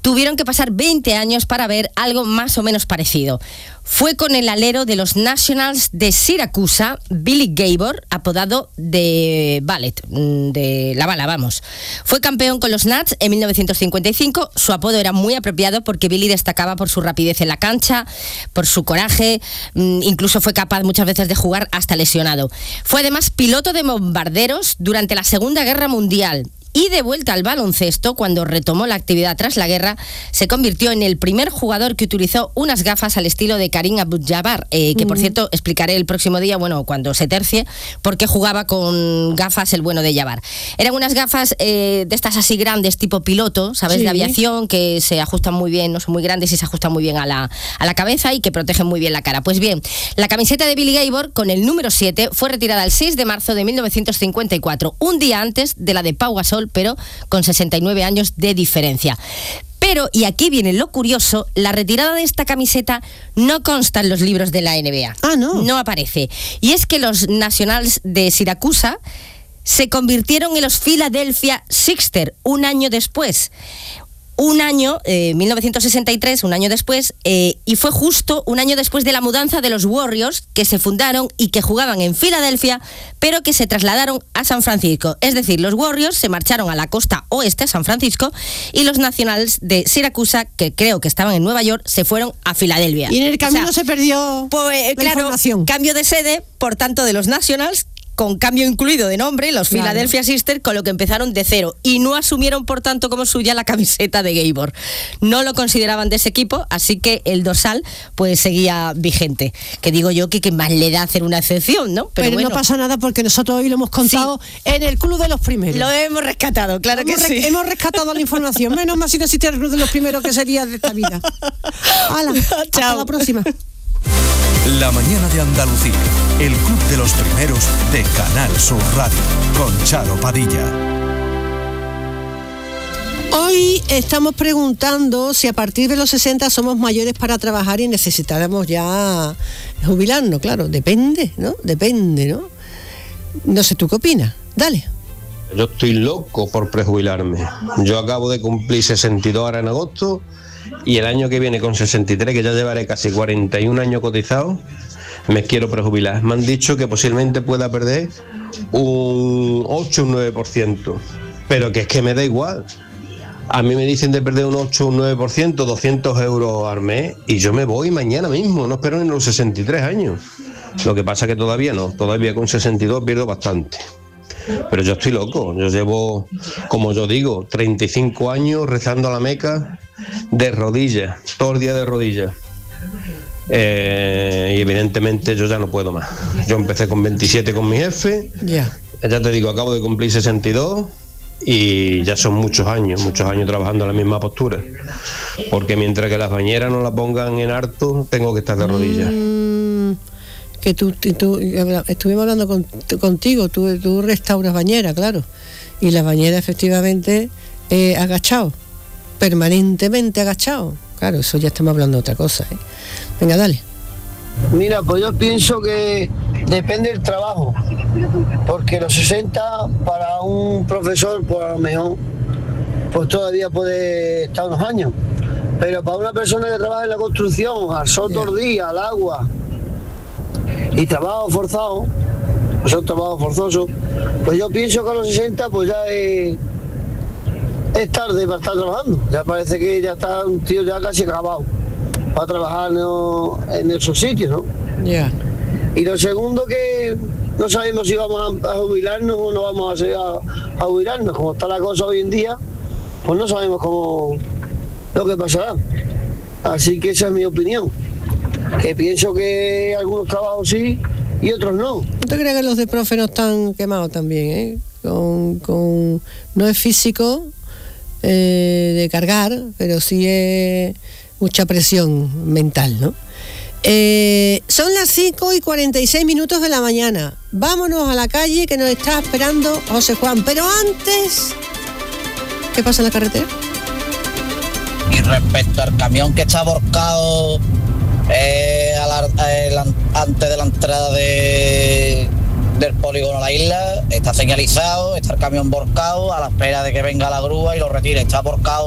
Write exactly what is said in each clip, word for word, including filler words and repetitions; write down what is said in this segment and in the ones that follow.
tuvieron que pasar veinte años para ver algo más o menos parecido. Fue con el alero de los Nationals de Siracusa, Billy Gabor, apodado de Ballet, de la bala, vamos. Fue campeón con los Nats en mil novecientos cincuenta y cinco. Su apodo era muy apropiado porque Billy destacaba por su rapidez en la cancha, por su coraje, incluso fue capaz muchas veces de jugar hasta lesionado. Fue además piloto de bombarderos durante la Segunda Guerra Mundial. Y de vuelta al baloncesto, cuando retomó la actividad tras la guerra, se convirtió en el primer jugador que utilizó unas gafas al estilo de Karim Abdul-Jabbar, eh, que por cierto explicaré el próximo día, bueno, cuando se tercie, por qué jugaba con gafas el bueno de Jabbar. Eran unas gafas eh, de estas así grandes, tipo piloto, ¿sabes? Sí. De aviación, que se ajustan muy bien, no son muy grandes y se ajustan muy bien a la, a la cabeza y que protegen muy bien la cara. Pues bien, la camiseta de Billy Gabor con el número siete fue retirada el seis de marzo de mil novecientos cincuenta y cuatro, un día antes de la de Pau Gasol, pero con sesenta y nueve años de diferencia. Pero, y aquí viene lo curioso, la retirada de esta camiseta no consta en los libros de la N B A. Ah, no. No aparece. Y es que los Nationals de Siracusa se convirtieron en los Philadelphia Sixers un año después. Un año, eh, mil novecientos sesenta y tres, un año después, eh, y fue justo un año después de la mudanza de los Warriors, que se fundaron y que jugaban en Filadelfia, pero que se trasladaron a San Francisco. Es decir, los Warriors se marcharon a la costa oeste, San Francisco, y los Nationals de Siracusa, que creo que estaban en Nueva York, se fueron a Filadelfia. Y en el camino, o sea, se perdió pues, la claro, información. Cambio de sede, por tanto, de los Nationals, con cambio incluido de nombre, los claro. Philadelphia Sixers, con lo que empezaron de cero y no asumieron por tanto como suya la camiseta de Gabor. No lo consideraban de ese equipo, así que el dorsal pues seguía vigente. Que digo yo que, que más le da hacer una excepción, ¿no? Pero, Pero bueno. No pasa nada porque nosotros hoy lo hemos contado sí. en el Club de los Primeros. Lo hemos rescatado, claro hemos que re- sí. Hemos rescatado la información. Menos mal si no existía el Club de los Primeros, que sería de esta vida. Hala, Chao. Hasta la próxima. La mañana de Andalucía, el Club de los Primeros de Canal Sur Radio, con Charo Padilla. Hoy estamos preguntando si a partir de los sesenta somos mayores para trabajar y necesitáramos ya jubilarnos. Claro, depende, ¿no? Depende, ¿no? No sé, ¿tú qué opinas? Dale. Yo estoy loco por prejubilarme. Yo acabo de cumplir sesenta y dos ahora en agosto y el año que viene con sesenta y tres, que ya llevaré casi cuarenta y un años cotizado, me quiero prejubilar. Me han dicho que posiblemente pueda perder un ocho o un nueve por ciento, pero que es que me da igual. A mí me dicen de perder un ocho o un nueve por ciento, doscientos euros al mes, y yo me voy mañana mismo, no espero ni los sesenta y tres años. Lo que pasa que todavía no, todavía con sesenta y dos pierdo bastante. Pero yo estoy loco, yo llevo, como yo digo, treinta y cinco años rezando a la Meca de rodillas, todo el día de rodillas. Eh, y evidentemente yo ya no puedo más. Yo empecé con veintisiete con mi jefe, yeah. ya te digo, acabo de cumplir sesenta y dos y ya son muchos años, muchos años trabajando en la misma postura. Porque mientras que las bañeras no la pongan en harto, tengo que estar de rodillas. Mm. Que tú, tú, estuvimos hablando con, contigo, tú, tú restauras bañera, claro, y la bañera efectivamente eh, agachado, permanentemente agachado, claro, eso ya estamos hablando de otra cosa, ¿eh? Venga, dale. Mira, pues yo pienso que depende del trabajo, porque los sesenta para un profesor, pues a lo mejor, pues todavía puede estar unos años, pero para una persona que trabaja en la construcción, al sol todo el día, al agua, y trabajo forzado, pues es un trabajo forzoso, pues yo pienso que a los sesenta pues ya es, es tarde para estar trabajando, ya parece que ya está un tío ya casi acabado para trabajar no, en esos sitios, ¿no? Ya. Yeah. Y lo segundo que no sabemos si vamos a, a jubilarnos o no vamos a, hacer a, a jubilarnos, como está la cosa hoy en día, pues no sabemos cómo lo que pasará, así que esa es mi opinión. Que pienso que algunos trabajos sí y otros no. ¿No te crees que los de profe no están quemados también, eh? Con, con, no es físico eh, de cargar, pero sí es mucha presión mental, ¿no? Eh, son las cinco y cuarenta y seis minutos de la mañana. Vámonos a la calle que nos está esperando José Juan. Pero antes, ¿qué pasa en la carretera? Y respecto al camión que está volcado Eh, a la, a la, antes de la entrada de, del polígono a la isla, está señalizado, está el camión volcado a la espera de que venga la grúa y lo retire. Está volcado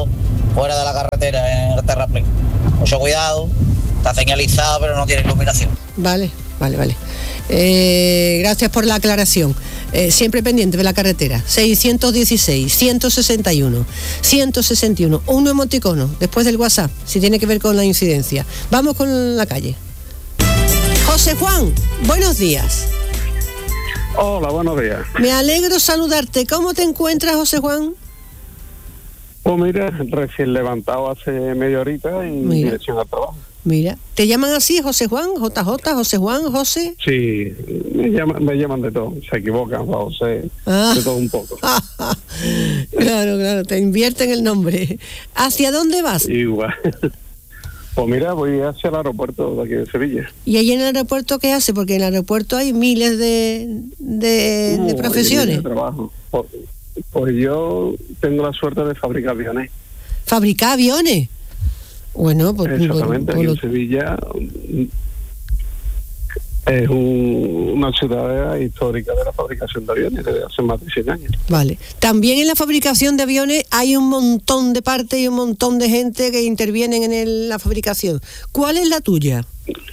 fuera de la carretera en el terraplén. Mucho cuidado, está señalizado pero no tiene iluminación. Vale, vale, vale. Eh, gracias por la aclaración. Eh, siempre pendiente de la carretera. seiscientos dieciséis, ciento sesenta y uno, ciento sesenta y uno. Un emoticono después del WhatsApp, si tiene que ver con la incidencia. Vamos con la calle. José Juan, buenos días. Hola, buenos días. Me alegro saludarte. ¿Cómo te encuentras, José Juan? Pues mira, recién levantado hace media horita y Mira. dirección al trabajo. Mira, ¿te llaman así, José Juan? J J, José Juan, José. Sí, me llaman, me llaman de todo, se equivocan, José, Ah. de todo un poco. Claro, claro, te invierten el nombre. ¿Hacia dónde vas? Igual. Pues mira, voy hacia el aeropuerto de aquí de Sevilla. ¿Y allí en el aeropuerto qué hace? Porque en el aeropuerto hay miles de, de, Uh, de profesiones. de trabajo. Pues, pues yo tengo la suerte de fabricar aviones. ¿Fabricar aviones? Bueno, pues... Exactamente, pues- aquí en pues- Sevilla mm, es un- una ciudad histórica de la fabricación de aviones desde hace más de cien años. Vale. También en la fabricación de aviones hay un montón de partes y un montón de gente que intervienen en el- la fabricación. ¿Cuál es la tuya?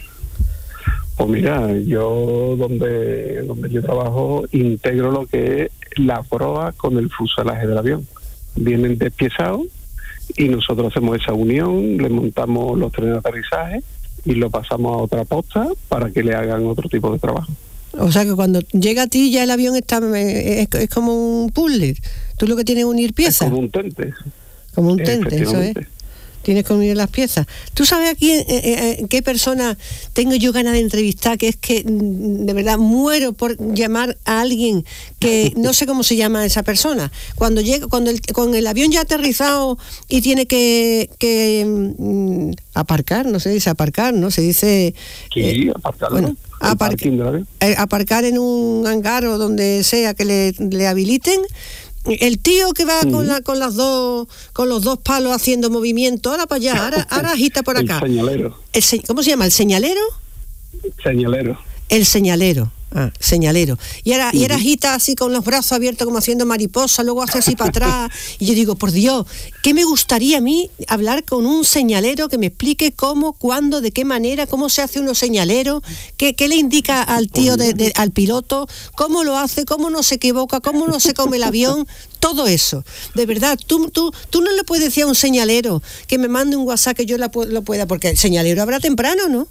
Pues mira, yo donde donde yo trabajo integro lo que es la proa con el fuselaje del avión. Vienen despiezados y nosotros hacemos esa unión, le montamos los trenes de aterrizaje y lo pasamos a otra posta para que le hagan otro tipo de trabajo. O sea que cuando llega a ti ya el avión está eh, es, es como un puzzle. Tú lo que tienes es unir Es piezas. como un tente. Como un tente, eso es. Efectivamente. Tienes que unir las piezas. ¿Tú sabes aquí eh, eh, qué persona tengo yo ganas de entrevistar? Que es que mm, de verdad muero por llamar a alguien que no sé cómo se llama esa persona. Cuando llega, cuando el, con el avión ya aterrizado y tiene que, que mm, aparcar, no se dice aparcar, ¿no? Se dice... Sí, eh, aparcarlo. bueno, El apar- parking del avión. eh, aparcar en un hangar o donde sea que le, le habiliten. El tío que va con la, con las dos con los dos palos haciendo movimiento, ahora para allá, ahora, ahora agita por acá. El señalero. El se- ¿Cómo se llama? ¿El señalero? Señalero. El señalero. Ah, señalero. Y ahora, y ahora agita así con los brazos abiertos como haciendo mariposa, luego hace así para atrás. Y yo digo, por Dios, ¿qué me gustaría a mí hablar con un señalero que me explique cómo, cuándo, de qué manera, cómo se hace uno señalero, qué, qué le indica al tío, de, de- al piloto, cómo lo hace, cómo no se equivoca, cómo no se come el avión, todo eso. De verdad, tú, tú, tú no le puedes decir a un señalero que me mande un WhatsApp que yo la pu- lo pueda, porque el señalero habrá temprano, ¿no?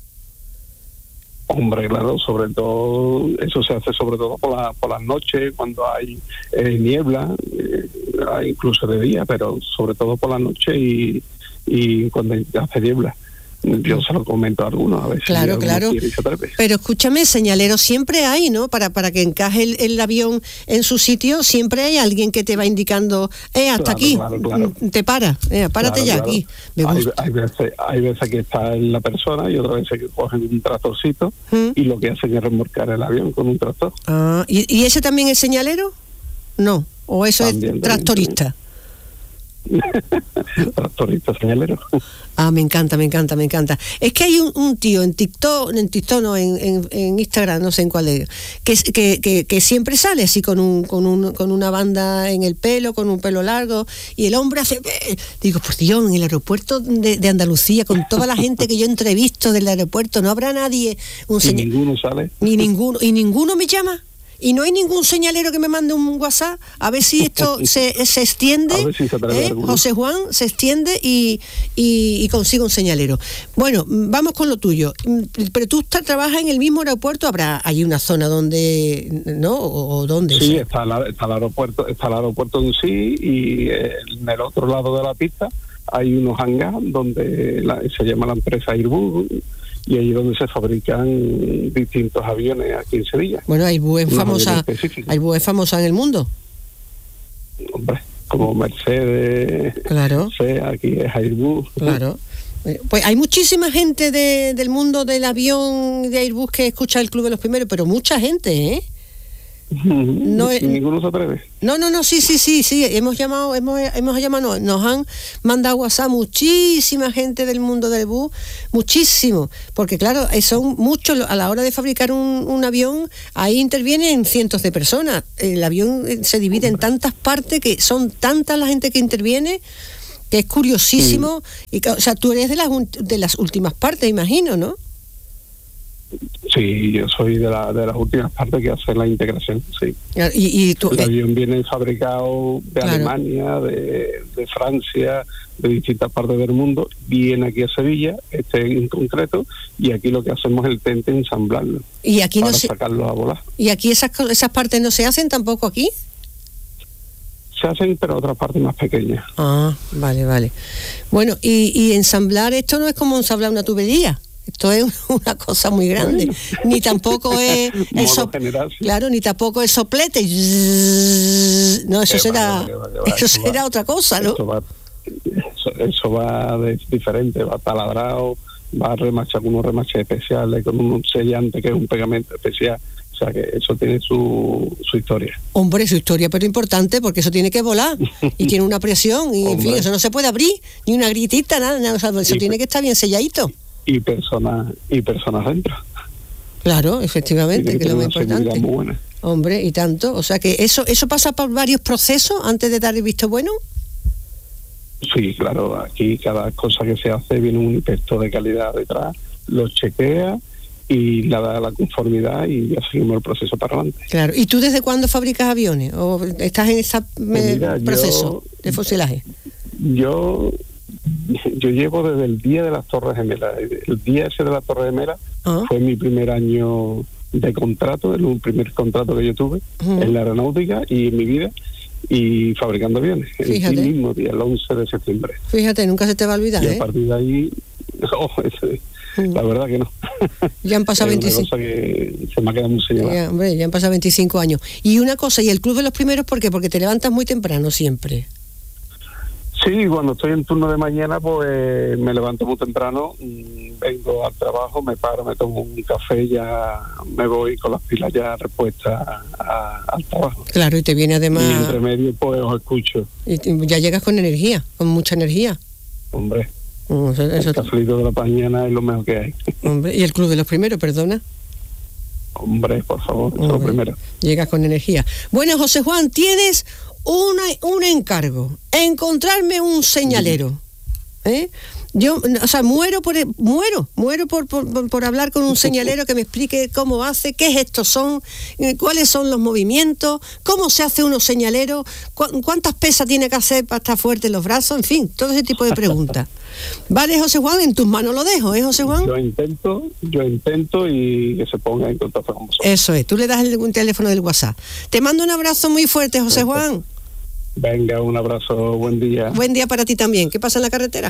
Hombre, claro, sobre todo, eso se hace sobre todo por, la, por las noches, cuando hay eh, niebla, eh, hay incluso de día, pero sobre todo por la noche y, y cuando hace niebla. Yo se lo comento a algunos, a ver si Claro, alguno claro. quiere y se atreve. Pero escúchame, señalero siempre hay, ¿no? Para para que encaje el, el avión en su sitio, siempre hay alguien que te va indicando, eh, hasta Claro, aquí, claro, claro. te para, eh, párate Claro, ya claro. aquí. Me Hay, gusta. hay veces, hay veces que está en la persona y otras veces que cogen un tractorcito ¿Mm? y lo que hacen es remolcar el avión con un tractor. Ah, ¿y, y ese también es señalero? No, o eso También, es también, tractorista. Tractorista señalero. Ah, me encanta, me encanta, me encanta. Es que hay un, un tío en TikTok, en TikTok no, en, en, en Instagram, no sé en cuál es, que, es- que, que, que siempre sale así con un, con un con una banda en el pelo, con un pelo largo, y el hombre hace... eh, Digo, por Dios, en el aeropuerto de, de Andalucía, con toda la gente que yo entrevisto del aeropuerto, no habrá nadie, un Y señor... ninguno sale. Ni ninguno, y ninguno me llama. Y no hay ningún señalero que me mande un WhatsApp a ver si esto se, se extiende. A ver si se atreve ¿eh? alguno. José Juan se extiende y, y, y consigue un señalero. Bueno, mm, vamos con lo tuyo. Mm, Pero tú estás- trabajas en el mismo aeropuerto, habrá hay una zona donde, ¿no? O, o dónde. Sí, está, la- está el aeropuerto, está el aeropuerto en sí y eh, en el otro lado de la pista hay unos hangars donde la- se llama la empresa Airbus y ahí es donde se fabrican distintos aviones aquí en Sevilla. Bueno, Airbus es Unos famosa, aviones específicos. Airbus es famosa en el mundo. Hombre, como Mercedes, Claro. sea, aquí es Airbus. Claro. Eh, Pues hay muchísima gente de- del mundo del avión de Airbus que escucha el Club de los Primeros, pero mucha gente, ¿eh? No es- Ninguno se atreve. No, no, no, sí, sí, sí, sí, hemos llamado, hemos, hemos llamado, nos han mandado WhatsApp muchísima gente del mundo del bus, muchísimo, porque claro, eh, son muchos, a la hora de fabricar un, un avión, ahí intervienen cientos de personas, el avión eh, se divide en tantas partes que son tantas la gente que interviene, que es curiosísimo. Sí. Y, o sea, tú eres de las, de las últimas partes, imagino, ¿no? Sí, yo soy de, la, de las últimas partes que hacen la integración, sí. Y, y tú, el avión viene fabricado de claro. Alemania, de, de Francia, de distintas partes del mundo, viene aquí a Sevilla, este en concreto, y aquí lo que hacemos es el tente ensamblarlo. Y aquí para no se... sacarlo a volar. ¿Y aquí esas, esas partes no se hacen tampoco aquí? Se hacen, pero otras partes más pequeñas. Ah, vale, vale. Bueno, y, y ensamblar, esto no es como ensamblar una tubería. Esto es una cosa muy grande. Bueno. Ni tampoco es el so- claro, ni tampoco es soplete. No, eso será va, va, va, eso será va. Otra cosa, ¿no? Eso va, eso, eso va de, diferente, va taladrado, va remachado con unos remaches especiales, con un sellante que es un pegamento especial. O sea que eso tiene su, su historia. Hombre, su historia, pero importante, porque eso tiene que volar y tiene una presión y en fin, eso no se puede abrir, ni una gritita, nada, nada, o sea, eso y, tiene que estar bien selladito. Y personas y personas dentro. Claro, efectivamente, que, que es lo más importante. Muy buena. Hombre, y tanto, o sea que eso eso pasa por varios procesos antes de dar el visto bueno. Sí, claro, aquí cada cosa que se hace viene un inspector de calidad detrás, lo chequea y le da la conformidad y ya seguimos el proceso para adelante. Claro, ¿y tú desde cuándo fabricas aviones? ¿O estás en ese Mira, proceso yo, de fuselaje? Yo yo llevo desde el día de las Torres Gemelas. El día ese de las Torres Gemelas uh-huh. fue mi primer año de contrato, el primer contrato que yo tuve uh-huh. en la aeronáutica y en mi vida, y fabricando aviones. Fíjate. El mismo día, el once de septiembre. Fíjate, nunca se te va a olvidar, y ¿eh? a partir de ahí, oh, ese, uh-huh. la verdad que no. Ya han pasado veinticinco. Una cosa que se me ha quedado muy señalada. Ya, hombre, ya han pasado veinticinco años. Y una cosa, ¿y el club de los primeros por qué? Porque te levantas muy temprano siempre. Sí, cuando estoy en turno de mañana, pues me levanto muy temprano, vengo al trabajo, me paro, me tomo un café y ya me voy con las pilas ya repuestas a, al trabajo. Claro, y te viene además... Y entre medio, pues os escucho. Y ya llegas con energía, con mucha energía. Hombre, oh, eso, eso el cafelito de la mañana es lo mejor que hay. Hombre, y el club de los primeros, perdona. Hombre, por favor, eso es lo primero. Llegas con energía. Bueno, José Juan, tienes... Una, un encargo, encontrarme un señalero. ¿Eh? Yo, o sea, muero por muero, muero por, por, por hablar con un señalero que me explique cómo hace, qué gestos son, cuáles son los movimientos, cómo se hace uno señalero, cu- cuántas pesas tiene que hacer para estar fuerte en los brazos, en fin, todo ese tipo de preguntas. Vale, José Juan, en tus manos lo dejo, ¿eh, José Juan? Yo intento, yo intento y que se ponga en contacto con vosotros. Eso es, tú le das el, un teléfono del WhatsApp. Te mando un abrazo muy fuerte, José Juan. Venga, un abrazo, buen día. Buen día para ti también. ¿Qué pasa en la carretera?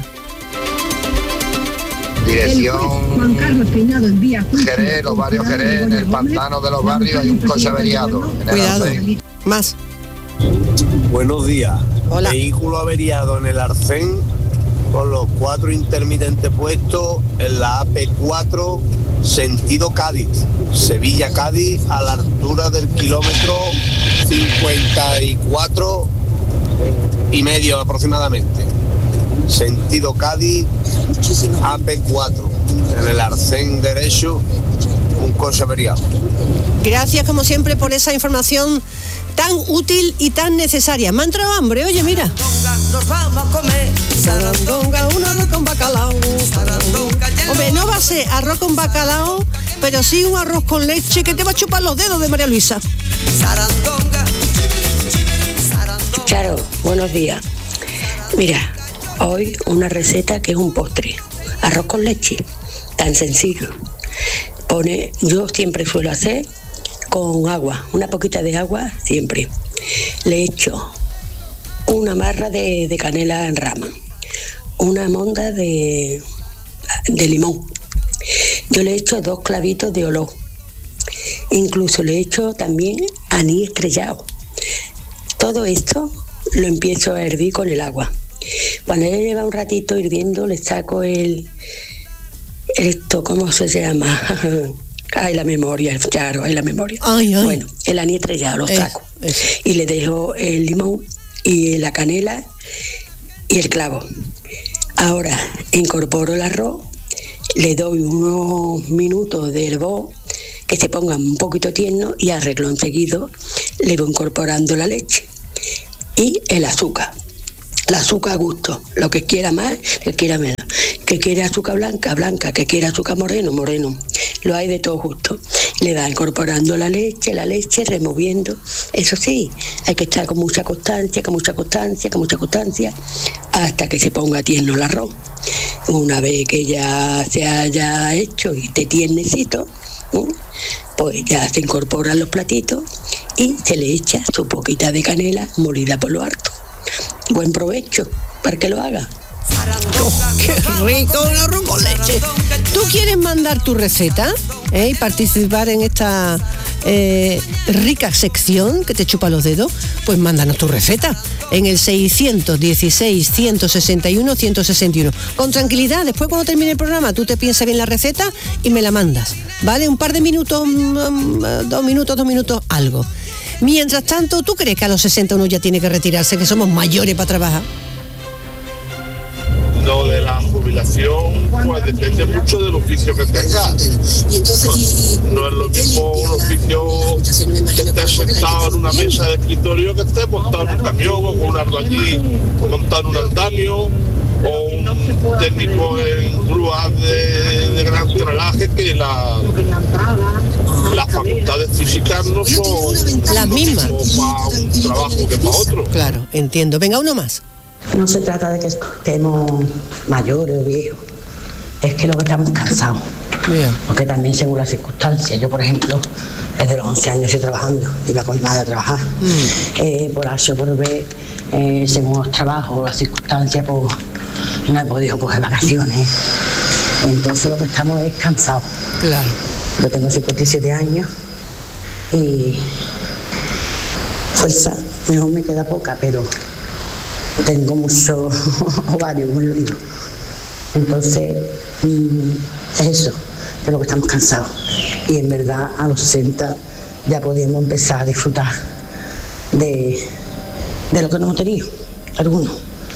Dirección Jerez, los barrios Jerez, en el pantano de los barrios hay un coche averiado. Cuidado, más. Buenos días. Hola. Vehículo averiado en el Arcén con los cuatro intermitentes puestos en la A P cuatro, sentido Cádiz, Sevilla-Cádiz, a la altura del kilómetro cincuenta y cuatro y medio aproximadamente. Sentido Cádiz, A P cuatro, en el arcén derecho, un coche averiado. Gracias como siempre por esa información tan útil y tan necesaria. Me ha entrado hambre, oye, mira. Nos vamos a comer sarandonga, un arroz con bacalao. Hombre, no va a ser arroz con bacalao, pero sí un arroz con leche que te va a chupar los dedos de María Luisa. Sarandonga. Charo, buenos días. Mira, hoy una receta que es un postre, arroz con leche, tan sencillo. Pone, yo siempre suelo hacer con agua, una poquita de agua siempre. Le echo una marra de, de canela en rama, una monda de, de limón. Yo le echo dos clavitos de olor. Incluso le echo también anís estrellado. Todo esto lo empiezo a hervir con el agua. Cuando ya lleva un ratito hirviendo, le saco el, esto, ¿cómo se llama? Ay, la memoria, claro, ay, la memoria. Ay, ay. Bueno, el anís estrellado lo saco. Es, es. Y le dejo el limón y la canela y el clavo. Ahora incorporo el arroz, le doy unos minutos de hervor, que se ponga un poquito tierno, y a renglón seguido le voy incorporando la leche y el azúcar. La azúcar a gusto, lo que quiera más, que quiera menos. Que quiere azúcar blanca, blanca, que quiere azúcar moreno, moreno. Lo hay de todo justo. Le va incorporando la leche, la leche, removiendo. Eso sí, hay que estar con mucha constancia, con mucha constancia, con mucha constancia, hasta que se ponga tierno el arroz. Una vez que ya se haya hecho y esté tiernecito, ¿eh? Pues ya se incorporan los platitos y se le echa su poquita de canela molida por lo harto. Buen provecho para que lo haga. Oh, ¡qué rico un arroz con leche! ¿Tú quieres mandar tu receta eh, y participar en esta eh, rica sección que te chupa los dedos? Pues mándanos tu receta en el seiscientos dieciséis, ciento sesenta y uno, ciento sesenta y uno. Con tranquilidad, después cuando termine el programa tú te piensas bien la receta y me la mandas, ¿vale? Un par de minutos, um, dos minutos, dos minutos, algo. Mientras tanto, ¿tú crees que a los sesenta uno ya tiene que retirarse, que somos mayores para trabajar? Lo de la jubilación, pues depende mucho del oficio que tengas. No es lo mismo un oficio que estés sentado en una mesa de escritorio que estés montado en un camión o con un allí, montado en un andamio, o un técnico en grúas de, de gran tonelaje, que la, las facultades físicas no son las mismas para un trabajo que para otro. Claro, entiendo. Venga, uno más. No se trata de que estemos mayores o viejos, es que lo que estamos cansados. Yeah. Porque también según las circunstancias, yo por ejemplo, desde los once años estoy trabajando, iba con mi madre a trabajar, mm. eh, por H o por B, eh, según los trabajos, las circunstancias, pues no he podido coger vacaciones. Entonces lo que estamos es cansados. Claro. Yo tengo cincuenta y siete años y fuerza, mejor me queda poca, pero tengo muchos ovarios muy líos. Entonces, mmm, es eso, de lo que estamos cansados. Y en verdad, a los sesenta ya podíamos empezar a disfrutar de, de lo que no hemos tenido, algunos.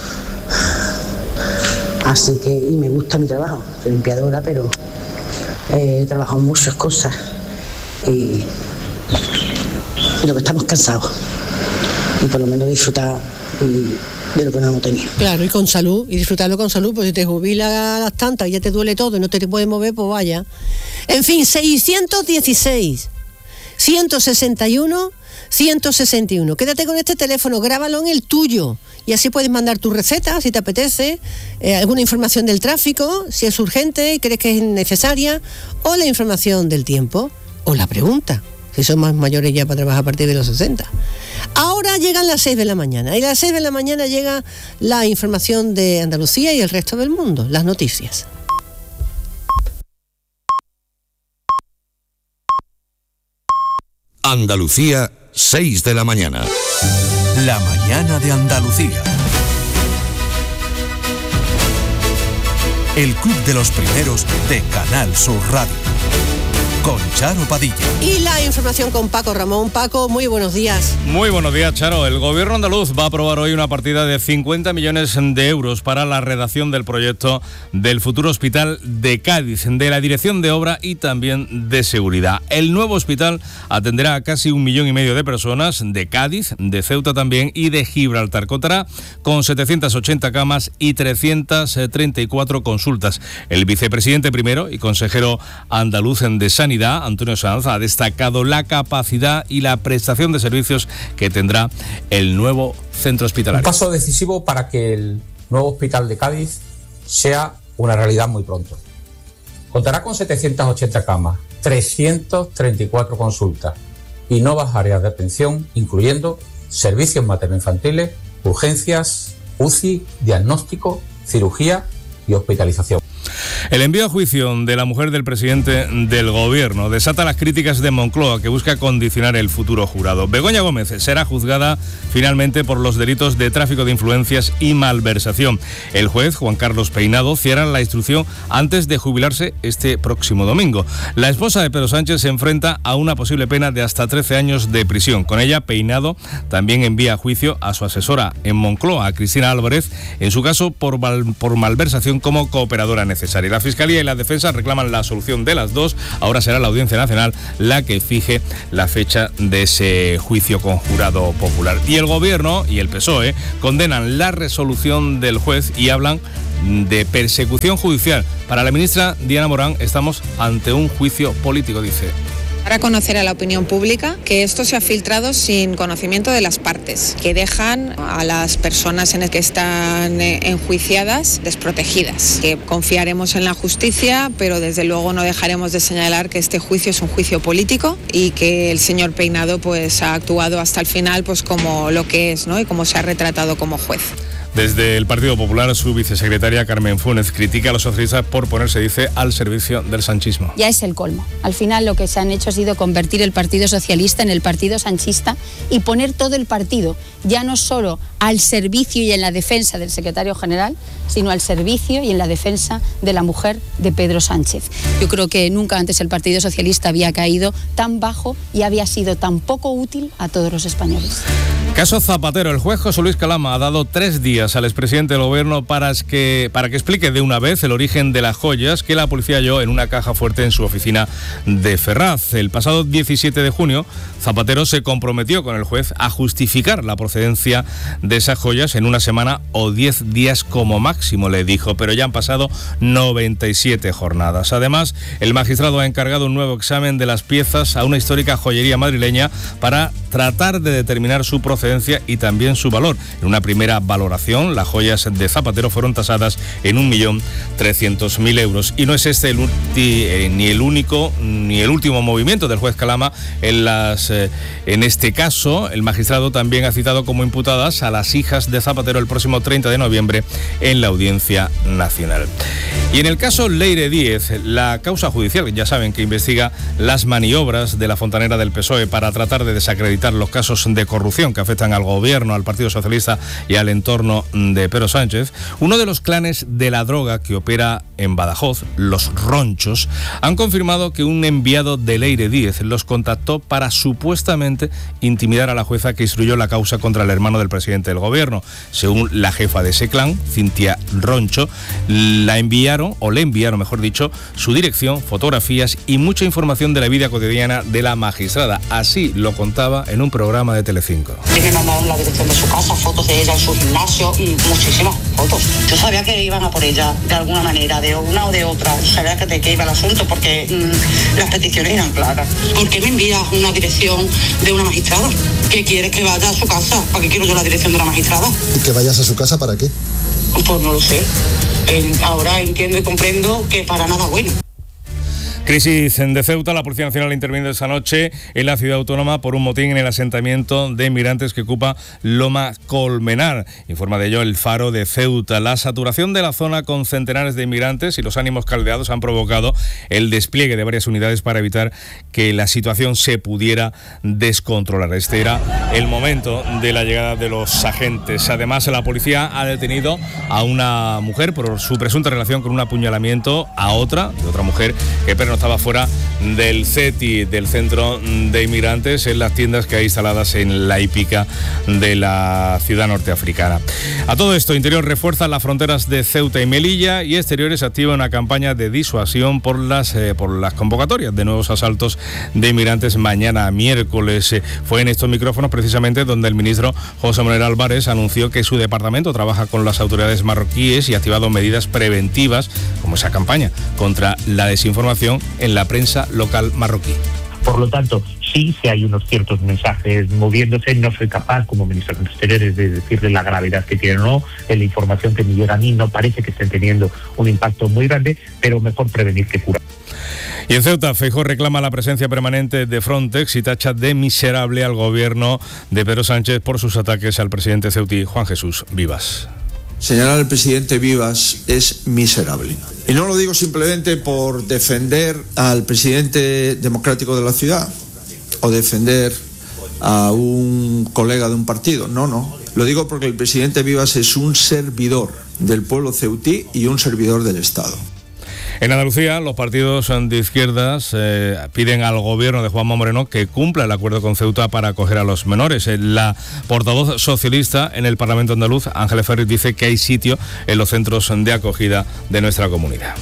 Así que, y me gusta mi trabajo, soy limpiadora, pero he trabajado en muchas cosas. Y, y lo que estamos cansados. Y por lo menos disfrutar y, de lo que no hemos tenido. Claro, y con salud, y disfrutarlo con salud, pues si te jubilas a las tantas y ya te duele todo y no te puedes mover, pues vaya. En fin, seiscientos dieciséis, ciento sesenta y uno, ciento sesenta y uno. Quédate con este teléfono, grábalo en el tuyo y así puedes mandar tu receta si te apetece, eh, alguna información del tráfico, si es urgente y crees que es necesaria, o la información del tiempo, o la pregunta, si son más mayores ya para trabajar a partir de los sesenta. Ahora llegan las seis de la mañana y a las seis de la mañana llega la información de Andalucía y el resto del mundo, las noticias. Andalucía, seis de la mañana. La mañana de Andalucía. El club de los primeros de Canal Sur Radio. Con Charo Padilla. Y la información con Paco Ramón. Paco, muy buenos días. Muy buenos días, Charo. El gobierno andaluz va a aprobar hoy una partida de cincuenta millones de euros para la redacción del proyecto del futuro hospital de Cádiz, de la dirección de obra y también de seguridad. El nuevo hospital atenderá a casi un millón y medio de personas de Cádiz, de Ceuta también y de Gibraltar. Contará con setecientas ochenta camas y trescientas treinta y cuatro consultas. El vicepresidente primero y consejero andaluz de Sanidad, Antonio Sanz, ha destacado la capacidad y la prestación de servicios que tendrá el nuevo centro hospitalario. Un paso decisivo para que el nuevo hospital de Cádiz sea una realidad muy pronto. Contará con setecientas ochenta camas, trescientas treinta y cuatro consultas y nuevas áreas de atención, incluyendo servicios materno-infantiles, urgencias, U C I, diagnóstico, cirugía y hospitalización. El envío a juicio de la mujer del presidente del gobierno desata las críticas de Moncloa, que busca condicionar el futuro jurado. Begoña Gómez será juzgada finalmente por los delitos de tráfico de influencias y malversación. El juez, Juan Carlos Peinado, cierra la instrucción antes de jubilarse este próximo domingo. La esposa de Pedro Sánchez se enfrenta a una posible pena de hasta trece años de prisión. Con ella, Peinado también envía a juicio a su asesora en Moncloa, a Cristina Álvarez, en su caso por, mal, por malversación como cooperadora necesaria. necesaria. La Fiscalía y la Defensa reclaman la solución de las dos. Ahora será la Audiencia Nacional la que fije la fecha de ese juicio con jurado popular. Y el Gobierno y el P S O E condenan la resolución del juez y hablan de persecución judicial. Para la ministra Diana Morán, estamos ante un juicio político, dice. Para conocer a la opinión pública que esto se ha filtrado sin conocimiento de las partes, que dejan a las personas en las que están enjuiciadas desprotegidas, que confiaremos en la justicia, pero desde luego no dejaremos de señalar que este juicio es un juicio político y que el señor Peinado pues ha actuado hasta el final pues como lo que es, ¿no? Y como se ha retratado como juez. Desde el Partido Popular, su vicesecretaria Carmen Funes critica a los socialistas por ponerse, dice, al servicio del sanchismo. Ya es el colmo. Al final lo que se han hecho ha sido convertir el Partido Socialista en el Partido Sanchista y poner todo el partido, ya no solo al servicio y en la defensa del secretario general, sino al servicio y en la defensa de la mujer de Pedro Sánchez. Yo creo que nunca antes el Partido Socialista había caído tan bajo y había sido tan poco útil a todos los españoles. Caso Zapatero. El juez José Luis Calama ha dado tres días al expresidente del Gobierno para que, para que explique de una vez el origen de las joyas que la policía halló en una caja fuerte en su oficina de Ferraz. El pasado diecisiete de junio, Zapatero se comprometió con el juez a justificar la procedencia de esas joyas en una semana o diez días como máximo, le dijo, pero ya han pasado noventa y siete jornadas. Además, el magistrado ha encargado un nuevo examen de las piezas a una histórica joyería madrileña para tratar de determinar su procedencia y también su valor. En una primera valoración, las joyas de Zapatero fueron tasadas en un millón trescientos mil euros. Y no es este el ulti, eh, ni el único ni el último movimiento del juez Calama en las eh, en este caso. El magistrado también ha citado como imputadas a las hijas de Zapatero el próximo treinta de noviembre en la Audiencia Nacional. Y en el caso Leire Díez, la causa judicial, ya saben, que investiga las maniobras de la fontanera del P S O E para tratar de desacreditar los casos de corrupción que afectan al gobierno, al Partido Socialista y al entorno de Pedro Sánchez, uno de los clanes de la droga que opera en Badajoz, los Ronchos, han confirmado que un enviado de Leire Díez los contactó para supuestamente intimidar a la jueza que instruyó la causa contra el hermano del presidente del gobierno. Según la jefa de ese clan, Cintia Roncho, la enviaron, o le enviaron, mejor dicho, su dirección, fotografías y mucha información de la vida cotidiana de la magistrada. Así lo contaba en un programa de Telecinco. Y me mandaron la dirección de su casa, fotos de ella en su gimnasio y muchísimas fotos. Yo sabía que iban a por ella de alguna manera, de una o de otra. Sabía que de qué iba el asunto porque mmm, las peticiones eran claras. ¿Por qué me envías una dirección de una magistrada? ¿Qué quieres que vaya a su casa? ¿Para qué quiero yo la dirección de una magistrada? ¿Y que vayas a su casa para qué? Pues no lo sé. Eh, ahora entiendo y comprendo que para nada bueno. Crisis de Ceuta. La Policía Nacional ha intervenido esa noche en la ciudad autónoma por un motín en el asentamiento de inmigrantes que ocupa Loma Colmenar. Informa de ello el Faro de Ceuta. La saturación de la zona con centenares de inmigrantes y los ánimos caldeados han provocado el despliegue de varias unidades para evitar que la situación se pudiera descontrolar. Este era el momento de la llegada de los agentes. Además, la policía ha detenido a una mujer por su presunta relación con un apuñalamiento a otra, de otra mujer que no estaba fuera del C E T I, del Centro de Inmigrantes, en las tiendas que hay instaladas en la hípica de la ciudad norteafricana. A todo esto, Interior refuerza las fronteras de Ceuta y Melilla y Exteriores activa una campaña de disuasión por las, eh, por las convocatorias de nuevos asaltos de inmigrantes mañana miércoles. Eh, fue en estos micrófonos precisamente donde el ministro José Manuel Álvarez anunció que su departamento trabaja con las autoridades marroquíes y ha activado medidas preventivas, como esa campaña contra la desinformación en la prensa local marroquí. Por lo tanto, sí, sí hay unos ciertos mensajes moviéndose. No soy capaz, como ministro de Exteriores, de decirle la gravedad que tienen o no. En la información que me llega a mí no parece que estén teniendo un impacto muy grande, pero mejor prevenir que curar. Y en Ceuta, Feijóo reclama la presencia permanente de Frontex y tacha de miserable al gobierno de Pedro Sánchez por sus ataques al presidente ceutí Juan Jesús Vivas. Señalar al presidente Vivas es miserable. Y no lo digo simplemente por defender al presidente democrático de la ciudad o defender a un colega de un partido. No, no. Lo digo porque el presidente Vivas es un servidor del pueblo ceutí y un servidor del Estado. En Andalucía, los partidos de izquierdas eh, piden al gobierno de Juanma Moreno que cumpla el acuerdo con Ceuta para acoger a los menores. La portavoz socialista en el Parlamento andaluz, Ángeles Ferriz, dice que hay sitio en los centros de acogida de nuestra comunidad.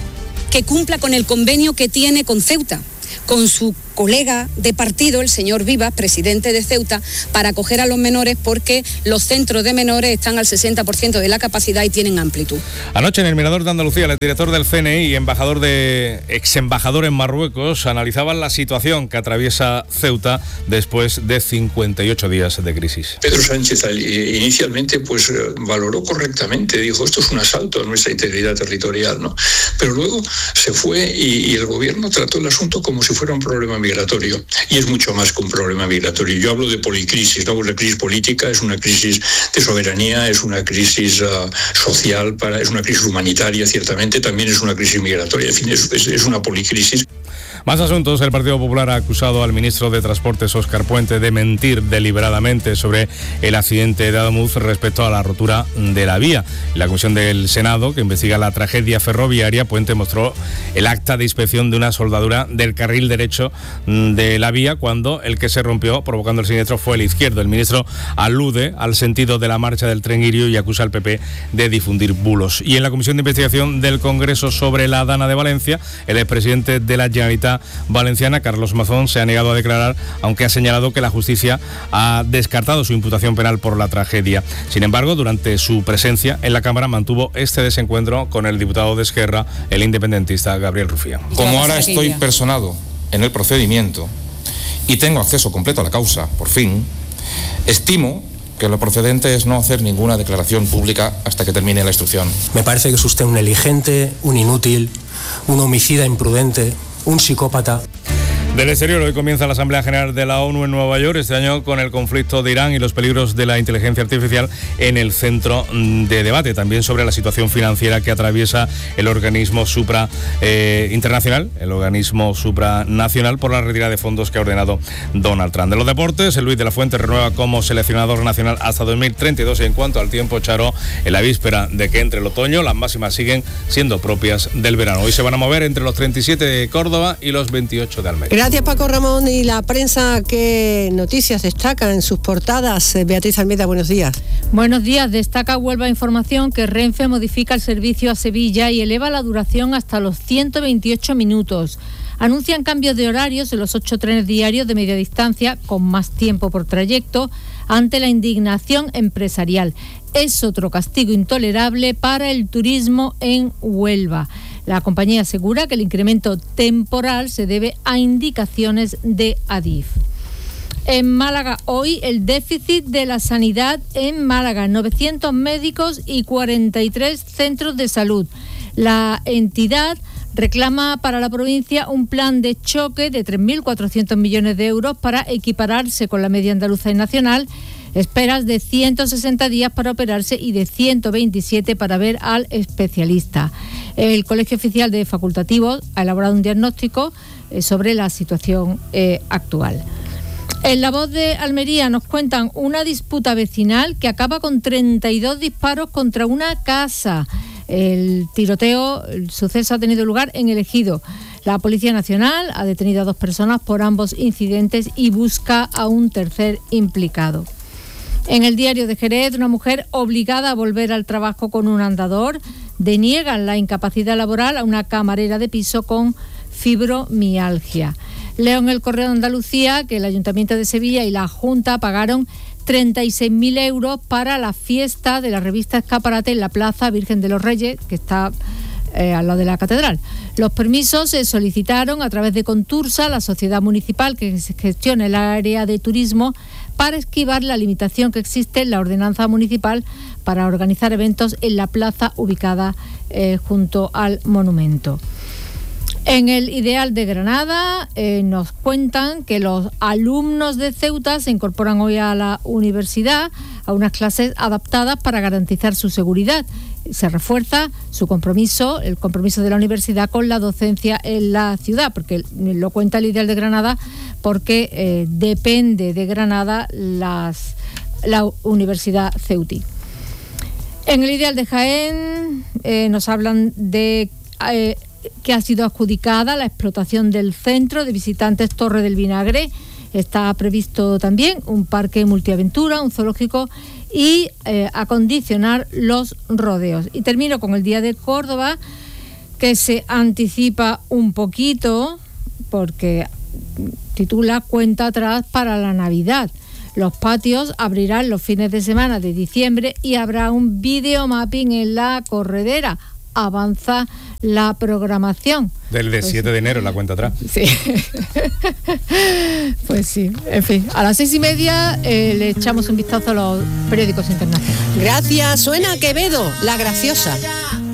Que cumpla con el convenio que tiene con Ceuta, con su colega de partido, el señor Vivas, presidente de Ceuta, para acoger a los menores, porque los centros de menores están al sesenta por ciento de la capacidad y tienen amplitud. Anoche en el Mirador de Andalucía, el director del C N I y embajador de, ex embajador en Marruecos analizaban la situación que atraviesa Ceuta después de cincuenta y ocho días de crisis. Pedro Sánchez inicialmente pues valoró correctamente, dijo esto es un asalto a nuestra integridad territorial, ¿no? Pero luego se fue y, y el gobierno trató el asunto como si fuera un problema migratorio, y es mucho más que un problema migratorio. Yo hablo de policrisis, ¿no? Una crisis política, es una crisis de soberanía, es una crisis uh, social, para, es una crisis humanitaria, ciertamente, también es una crisis migratoria, en fin, es, es, es una policrisis. Más asuntos. El Partido Popular ha acusado al ministro de Transportes, Óscar Puente, de mentir deliberadamente sobre el accidente de Ademuz respecto a la rotura de la vía. En la comisión del Senado, que investiga la tragedia ferroviaria, Puente mostró el acta de inspección de una soldadura del carril derecho de la vía cuando el que se rompió, provocando el siniestro, fue el izquierdo. El ministro alude al sentido de la marcha del tren Irio y acusa al P P de difundir bulos. Y en la comisión de investigación del Congreso sobre la Dana de Valencia, el expresidente de la Generalitat valenciana, Carlos Mazón, se ha negado a declarar, aunque ha señalado que la justicia ha descartado su imputación penal por la tragedia. Sin embargo, durante su presencia en la Cámara mantuvo este desencuentro con el diputado de Esquerra, el independentista Gabriel Rufián. Como ahora estoy personado en el procedimiento y tengo acceso completo a la causa, por fin, estimo que lo procedente es no hacer ninguna declaración pública hasta que termine la instrucción. Me parece que es usted un negligente, un inútil, un homicida imprudente, un psicópata. Del exterior, hoy comienza la Asamblea General de la ONU en Nueva York, este año con el conflicto de Irán y los peligros de la inteligencia artificial en el centro de debate. También sobre la situación financiera que atraviesa el organismo supra eh, internacional, el organismo supranacional, por la retirada de fondos que ha ordenado Donald Trump. De los deportes, el Luis de la Fuente renueva como seleccionador nacional hasta dos mil treinta y dos. Y en cuanto al tiempo, Charo, en la víspera de que entre el otoño, las máximas siguen siendo propias del verano. Hoy se van a mover entre los treinta y siete de Córdoba y los veintiocho de Almería. Gracias, Paco Ramón. Y la prensa, ¿qué noticias destacan en sus portadas? Beatriz Almeida, buenos días. Buenos días. Destaca Huelva Información que Renfe modifica el servicio a Sevilla y eleva la duración hasta los ciento veintiocho minutos. Anuncian cambios de horarios en los ocho trenes diarios de media distancia, con más tiempo por trayecto, ante la indignación empresarial. Es otro castigo intolerable para el turismo en Huelva. La compañía asegura que el incremento temporal se debe a indicaciones de Adif. En Málaga, hoy el déficit de la sanidad en Málaga, novecientos médicos y cuarenta y tres centros de salud. La entidad reclama para la provincia un plan de choque de tres mil cuatrocientos millones de euros para equipararse con la media andaluza y nacional. Esperas de ciento sesenta días para operarse y de ciento veintisiete para ver al especialista. El Colegio Oficial de Facultativos ha elaborado un diagnóstico sobre la situación eh, actual. En La Voz de Almería nos cuentan una disputa vecinal que acaba con treinta y dos disparos contra una casa. El tiroteo, el suceso ha tenido lugar en El Ejido. La Policía Nacional ha detenido a dos personas por ambos incidentes y busca a un tercer implicado. En el Diario de Jerez, una mujer obligada a volver al trabajo con un andador deniegan la incapacidad laboral a una camarera de piso con fibromialgia. Leo en El Correo de Andalucía que el Ayuntamiento de Sevilla y la Junta pagaron treinta y seis mil euros para la fiesta de la revista Escaparate en la Plaza Virgen de los Reyes, que está eh, al lado de la catedral. Los permisos se solicitaron a través de Contursa, la sociedad municipal que gestiona el área de turismo, para esquivar la limitación que existe en la ordenanza municipal para organizar eventos en la plaza ubicada eh, junto al monumento. En el Ideal de Granada eh, nos cuentan que los alumnos de Ceuta se incorporan hoy a la universidad a unas clases adaptadas para garantizar su seguridad. Se refuerza su compromiso, el compromiso de la universidad con la docencia en la ciudad, porque lo cuenta el Ideal de Granada, porque eh, depende de Granada las, la Universidad Ceutí. En el Ideal de Jaén eh, nos hablan de eh, que ha sido adjudicada la explotación del centro de visitantes Torre del Vinagre. Está previsto también un parque multiaventura, un zoológico y eh, acondicionar los rodeos. Y termino con el Día de Córdoba, que se anticipa un poquito porque titula Cuenta atrás para la Navidad. Los patios abrirán los fines de semana de diciembre y habrá un videomapping en la corredera. Avanza la programación. Del de siete de enero, la cuenta atrás. Sí. Pues sí, en fin. A las seis y media eh, le echamos un vistazo a los periódicos internacionales. Gracias. Suena Quevedo, la graciosa.